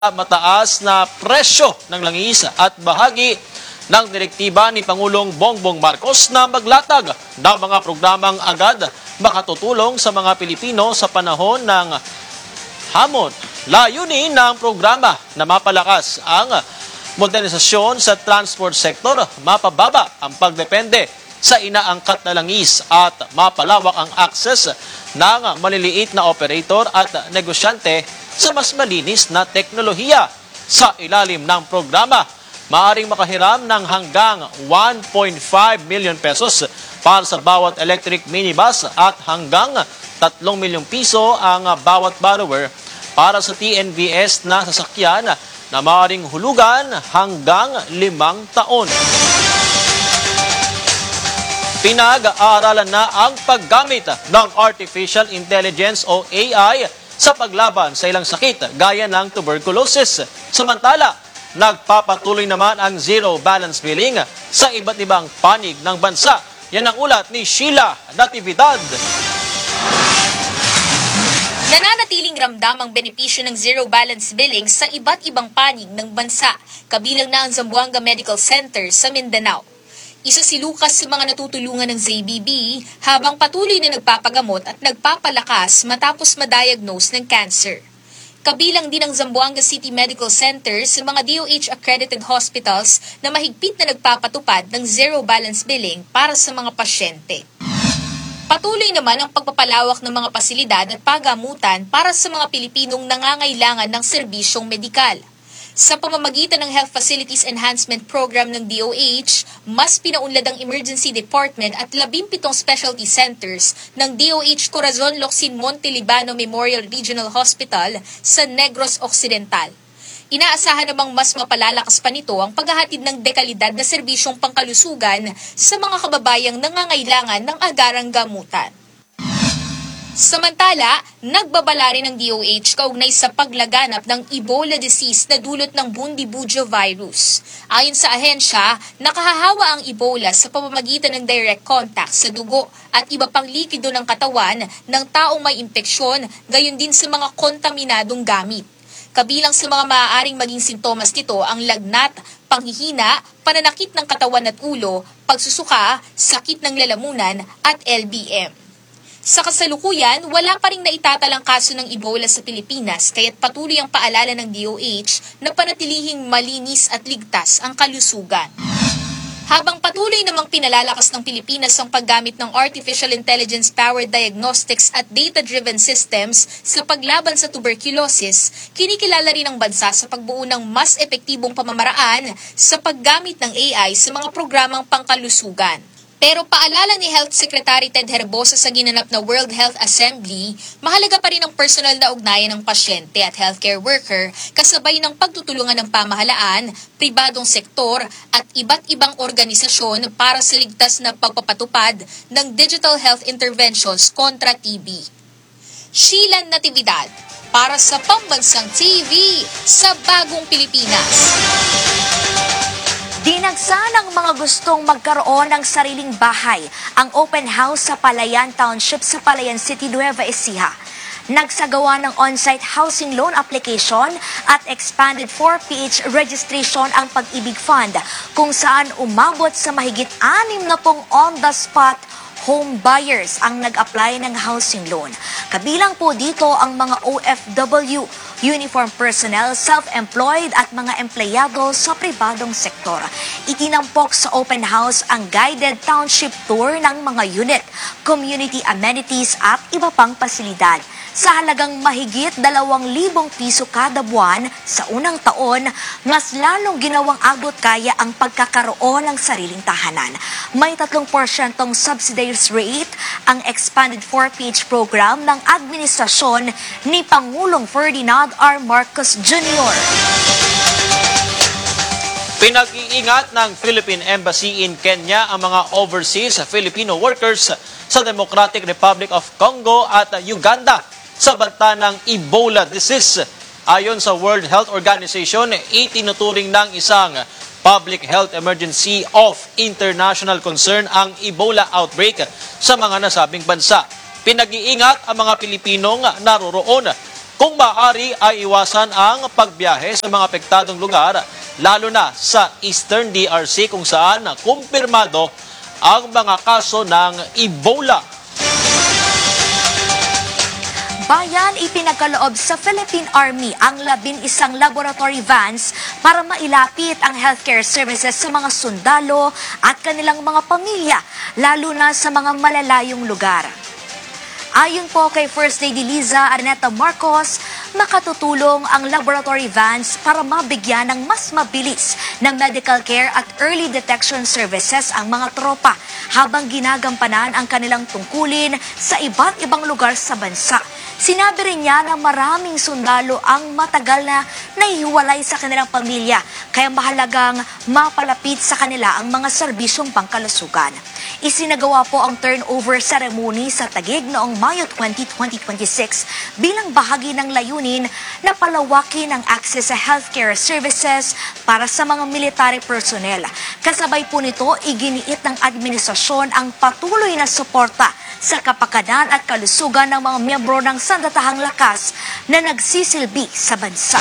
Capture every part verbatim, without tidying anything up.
mataas na presyo ng langis at bahagi ng direktiba ni Pangulong Bongbong Marcos na maglatag ng mga programang agad makatutulong sa mga Pilipino sa panahon ng hamon. Layunin ng programa na mapalakas ang modernisasyon sa transport sector, mapababa ang pagdepende sa inaangkat na langis at mapalawak ang access ng maliliit na operator at negosyante sa mas malinis na teknolohiya. Sa ilalim ng programa, maaaring makahiram ng hanggang one point five million pesos para sa bawat electric minibus at hanggang tatlong milyong piso ang bawat borrower para sa T N V S na sasakyan na maaaring hulugan hanggang limang taon. Pinag-aaralan na ang paggamit ng Artificial Intelligence o A I sa paglaban sa ilang sakit gaya ng tuberculosis. Samantala, nagpapatuloy naman ang zero balance billing sa iba't ibang panig ng bansa. Yan ang ulat ni Sheila Natividad. Nananatiling ramdam ang benepisyo ng zero balance billing sa iba't ibang panig ng bansa, kabilang na ang Zamboanga Medical Center sa Mindanao. Isa si Lucas sa mga natutulungan ng Z B B habang patuloy na nagpapagamot at nagpapalakas matapos ma-diagnose ng cancer. Kabilang din ang Zamboanga City Medical Center sa mga D O H-accredited hospitals na mahigpit na nagpapatupad ng zero balance billing para sa mga pasyente. Patuloy naman ang pagpapalawak ng mga pasilidad at pagamutan para sa mga Pilipinong nangangailangan ng serbisyong medikal. Sa pamamagitan ng Health Facilities Enhancement Program ng D O H, mas pinaunlad ang Emergency Department at labimpitong specialty centers ng D O H Corazon Locsin Monte Libano Memorial Regional Hospital sa Negros Occidental. Inaasahan namang mas mapalalakas pa nito ang paghahatid ng dekalidad na serbisyong pangkalusugan sa mga kababayang nangangailangan ng agarang gamutan. Samantala, nagbabala rin ng D O H kaugnay sa paglaganap ng Ebola disease na dulot ng Bundibugyo virus. Ayon sa ahensya, nakahahawa ang Ebola sa pamamagitan ng direct contact sa dugo at iba pang likido ng katawan ng taong may impeksyon, gayon din sa mga kontaminadong gamit. Kabilang sa mga maaaring maging sintomas nito ang lagnat, panghihina, pananakit ng katawan at ulo, pagsusuka, sakit ng lalamunan at L B M. Sa kasalukuyan, wala pa ring naitatalang kaso ng Ebola sa Pilipinas kaya't patuloy ang paalala ng D O H na panatilihing malinis at ligtas ang kalusugan. Habang patuloy namang pinalalakas ng Pilipinas ang paggamit ng Artificial Intelligence-powered diagnostics at data-driven systems sa paglaban sa tuberculosis, kinikilala rin ang bansa sa pagbuo ng mas epektibong pamamaraan sa paggamit ng A I sa mga programang pangkalusugan. Pero paalala ni Health Secretary Ted Herbosa sa ginanap na World Health Assembly, mahalaga pa rin ang personal na ugnayan ng pasyente at healthcare worker kasabay ng pagtutulungan ng pamahalaan, pribadong sektor at iba't ibang organisasyon para sa ligtas na pagpapatupad ng digital health interventions kontra T B. Sheila Natividad para sa Pambansang T V sa Bagong Pilipinas. Dinagsa ng mga gustong magkaroon ng sariling bahay ang open house sa Palayan Township sa Palayan City, Nueva Ecija. Nagsagawa ng on-site housing loan application at expanded four P H registration ang Pag-ibig Fund kung saan umabot sa mahigit anim na pong on-the-spot home buyers ang nag-apply ng housing loan. Kabilang po dito ang mga O F W, uniform personnel, self-employed at mga empleyado sa pribadong sektor. Itinampok sa open house ang guided township tour ng mga unit, community amenities at iba pang pasilidad. Sa halagang mahigit dalawang libong piso kada buwan sa unang taon, mas lalong ginawang abot kaya ang pagkakaroon ng sariling tahanan. May tatlong porsyentong subsidized rate ang expanded four P H program ng administrasyon ni Pangulong Ferdinand R. Marcos Junior Pinag-iingat ng Philippine Embassy in Kenya ang mga overseas Filipino workers sa Democratic Republic of Congo at Uganda sa banta ng Ebola disease. Ayon sa World Health Organization, itinuturing ng isang public health emergency of international concern ang Ebola outbreak sa mga nasabing bansa. Pinag-iingat ang mga Pilipinong naroroon Kung maaari ay iwasan ang pagbiyahe sa mga apektadong lugar, lalo na sa Eastern D R C kung saan kumpirmado ang mga kaso ng Ebola. Bayan ipinagkaloob sa Philippine Army ang labing isang laboratory vans para mailapit ang healthcare services sa mga sundalo at kanilang mga pamilya, lalo na sa mga malalayong lugar. Ayon po kay First Lady Liza Araneta Marcos, makatutulong ang laboratory vans para mabigyan ng mas mabilis ng medical care at early detection services ang mga tropa habang ginagampanan ang kanilang tungkulin sa iba't ibang lugar sa bansa. Sinabi rin niya na maraming sundalo ang matagal na nahihiwalay sa kanilang pamilya, kaya mahalagang mapalapit sa kanila ang mga serbisyong pangkalusugan. Isinagawa po ang turnover ceremony sa Taguig noong Mayo twentieth, twenty twenty-six bilang bahagi ng layunin na palawakin ang access sa healthcare services para sa mga military personnel. Kasabay po nito, iginiit ng administrasyon ang patuloy na suporta sa kapakanan at kalusugan ng mga miyembro ng sandatahang lakas na nagsisilbi sa bansa.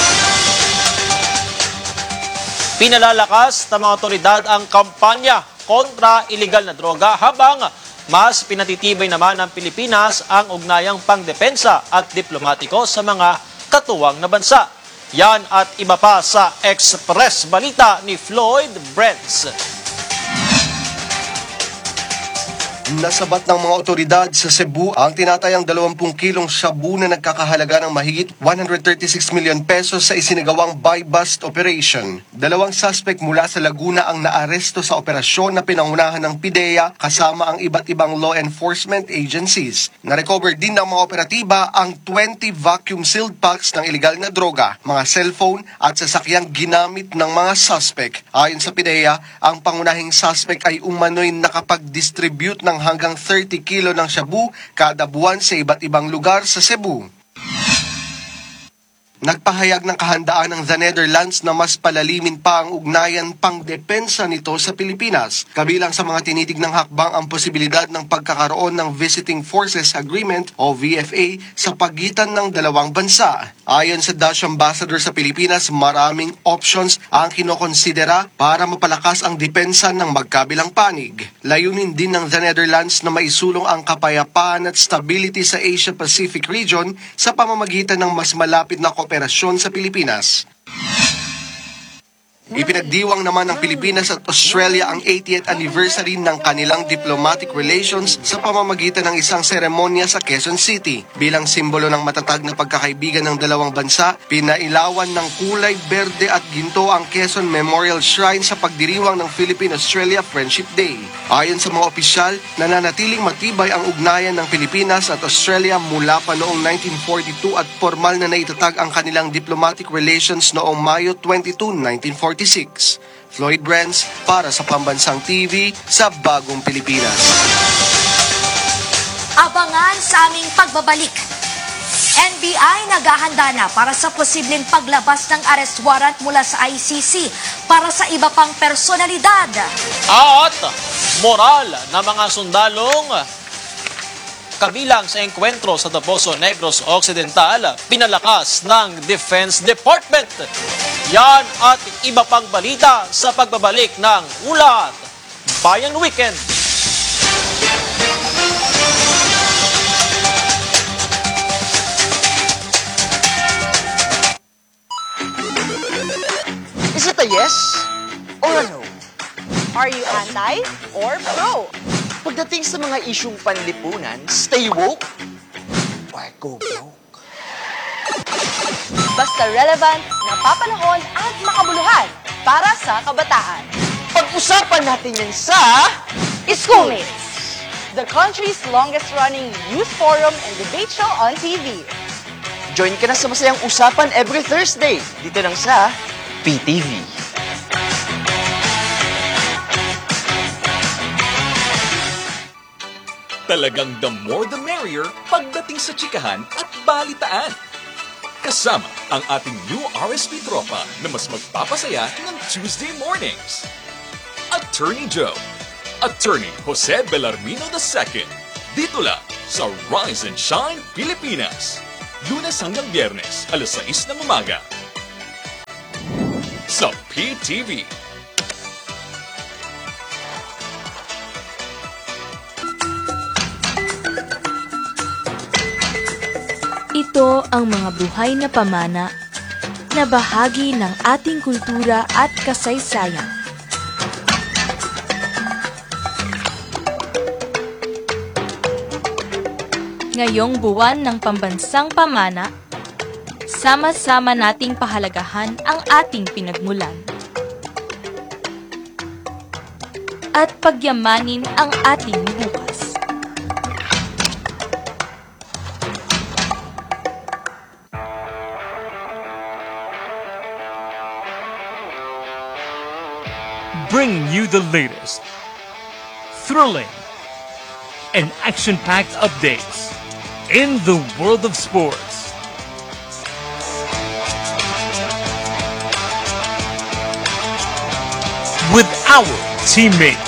Pinalalakas ng mga otoridad ang kampanya kontra iligal na droga habang mas pinatitibay naman ng Pilipinas ang ugnayang pangdepensa at diplomatiko sa mga katuwang na bansa. Yan at iba pa sa Express Balita ni Floyd Brents. Nasabat ng mga otoridad sa Cebu ang tinatayang dalawampung kilong shabu na nagkakahalaga ng mahigit one hundred thirty-six million pesos sa isinagawang buy-bust operation. Dalawang suspect mula sa Laguna ang naaresto sa operasyon na pinangunahan ng PIDEA kasama ang iba't ibang law enforcement agencies. Na-recover din ng mga operatiba ang twenty vacuum-sealed packs ng illegal na droga, mga cellphone at sasakyang ginamit ng mga suspect. Ayon sa PIDEA, ang pangunahing suspect ay umano'y nakapag-distribute ng hanggang thirty kilo ng shabu kada buwan sa iba't ibang lugar sa Cebu. Nagpahayag ng kahandaan ng The Netherlands na mas palalimin pa ang ugnayan pangdepensa nito sa Pilipinas. Kabilang sa mga tinitignang hakbang ang posibilidad ng pagkakaroon ng Visiting Forces Agreement o V F A sa pagitan ng dalawang bansa. Ayon sa Dutch Ambassador sa Pilipinas, maraming options ang kinokonsidera para mapalakas ang depensa ng magkabilang panig. Layunin din ng The Netherlands na maisulong ang kapayapaan at stability sa Asia-Pacific region sa pamamagitan ng mas malapit na kooperasyon sa Pilipinas. Ipinagdiwang naman ng Pilipinas at Australia ang eightieth anniversary ng kanilang diplomatic relations sa pamamagitan ng isang seremonya sa Quezon City. Bilang simbolo ng matatag na pagkakaibigan ng dalawang bansa, pinailawan ng kulay berde at ginto ang Quezon Memorial Shrine sa pagdiriwang ng Philippine-Australia Friendship Day. Ayon sa mga opisyal, nananatiling matibay ang ugnayan ng Pilipinas at Australia mula pa noong nineteen forty-two at formal na naitatag ang kanilang diplomatic relations noong Mayo twenty-two, nineteen forty-six. Floyd Brents para sa Pambansang T V sa Bagong Pilipinas. Abangan sa aming pagbabalik. N B I naghahanda na para sa posibleng paglabas ng arrest warrant mula sa I C C para sa iba pang personalidad. At moral na mga sundalong kabilang sa engkwentro sa Poso Negros Occidental, pinalakas ng Defense Department. Yan at iba pang balita sa pagbabalik ng Ulat Bayan Weekend. Is it a yes or a no? Are you anti or pro? Pagdating sa mga isyung panlipunan, stay woke or go broke. Basta relevant, napapanahon at makabuluhan para sa kabataan. Pag-usapan natin yan sa Schoolmates, the country's longest-running youth forum and debate show on T V. Join ka na sa masayang usapan every Thursday dito lang sa P T V. Talagang the more the merrier pagdating sa chikahan at balitaan. Kasama ang ating new R S P tropa na mas magpapasaya ng Tuesday mornings. Attorney Joe, Attorney Jose Bellarmino the second. Dito lang sa Rise and Shine Pilipinas. Lunes hanggang Biyernes, alas sais ng umaga. Sa P T V. Ito ang mga buhay na pamana na bahagi ng ating kultura at kasaysayan. Ngayong buwan ng Pambansang Pamana, sama-sama nating pahalagahan ang ating pinagmulan at pagyamanin ang ating bukas. Bringing you the latest, thrilling, and action-packed updates in the world of sports. With our teammates,